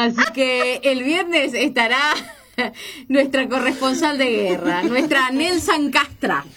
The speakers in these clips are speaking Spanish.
Así que el viernes estará nuestra corresponsal de guerra, nuestra Nelson Castra.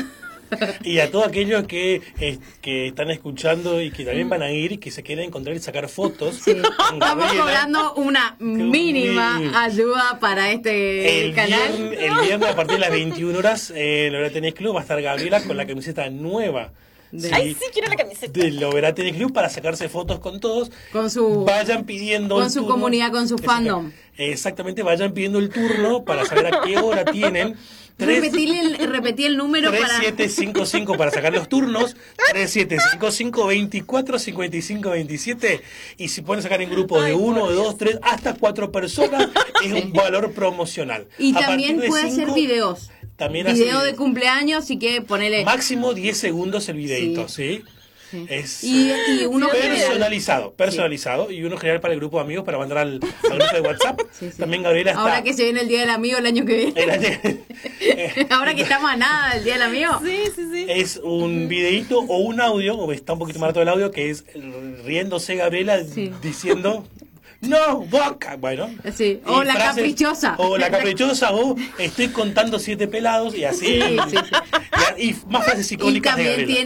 Y a todos aquellos que están escuchando y que también van a ir y que se quieren encontrar y sacar fotos. Sí. Estamos cobrando una mínima ayuda para este canal. El viernes a partir de las 21 horas en Lovera Tennis Club va a estar Gabriela con la camiseta nueva. Ay, sí, quiero la camiseta. De Lovera Tennis Club para sacarse fotos con todos. Vayan pidiendo con su comunidad, con su fandom. Exactamente, vayan pidiendo el turno para saber a qué hora tienen. Repetí el número 3755 para sacar los turnos, 3755 24 55 27, y si pueden sacar en grupos de 1, de 2, 3, hasta 4 personas, es un valor promocional. Y también puede hacer videos. También video de cumpleaños, si quiere ponerle máximo 10 segundos el videito, ¿sí? Sí. Es y uno personalizado y uno general para el grupo de amigos para mandar al grupo de WhatsApp. Sí. También Gabriela está. Ahora que se viene el Día del Amigo el año que viene. Ahora que estamos a nada del Día del Amigo. Sí. Es un videíto o un audio, o está un poquito más alto el audio, que es riéndose Gabriela diciendo ¡no, Boca! Bueno. Sí. O la frases, caprichosa. O la caprichosa, o estoy contando 7 pelados, y así. Sí. Y más frases psicólicas y de también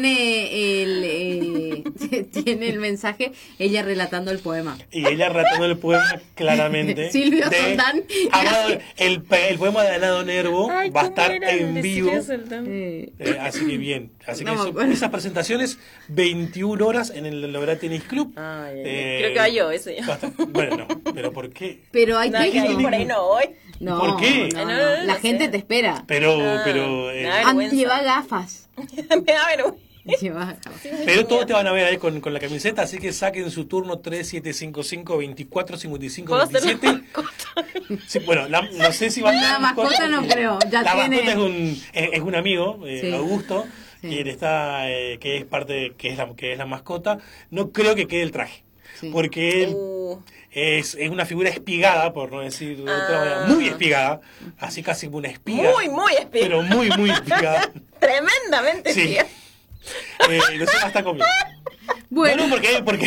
Gabriela. tiene el mensaje, ella relatando el poema. Y ella relatando el poema claramente. Silvio Soldán. El poema de Anado Nervo va a estar en vivo. Así que bien. Así que esas presentaciones, 21 horas en el Lovera Tennis Club. Creo que va yo ese. Bueno, no, pero ¿por qué? Pero hay que por ahí no voy. No, ¿por qué? No. La gente te espera. Pero lleva gafas. Me da vergüenza. Pero todos te van a ver ahí con la camiseta, así que saquen su turno 3755 24 55 27. Sí, bueno, no sé si va a la mascota no creo. La mascota es un amigo, Augusto, quien está, que es parte, que es la mascota. No creo que quede el traje. Porque él es una figura espigada, por no decir de otra manera, muy espigada, así casi como una espiga. Muy espigada. Pero muy espigada. Tremendamente espigada. No se basta conmigo. Bueno, porque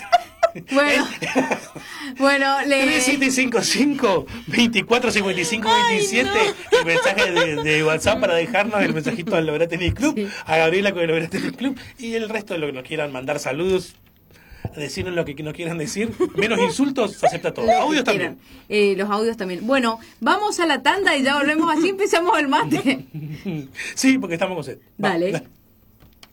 bueno, 3755 24 55 27 el mensaje de WhatsApp para dejarnos el mensajito al Lovera Tennis Club, a Gabriela con el Lovera Tennis Club, y el resto de lo que nos quieran mandar, saludos, decirnos lo que nos quieran decir, menos insultos, se acepta todo. Audios también. Los audios también. Bueno, vamos a la tanda y ya volvemos, así empezamos el mate. Sí, porque estamos con sed. Dale.